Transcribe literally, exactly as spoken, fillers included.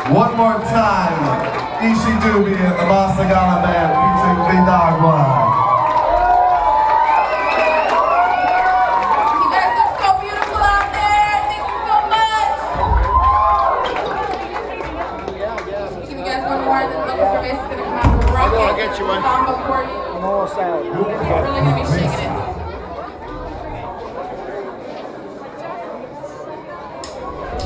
One more time, Ishi Dubi and the Masagana Band featuring Big Dog One.